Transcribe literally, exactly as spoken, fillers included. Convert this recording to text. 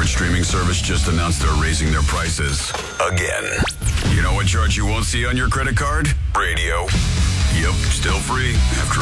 favorite streaming service just announced they're raising their prices again. You know what charge you won't see on your credit card? Radio. Yep, still free after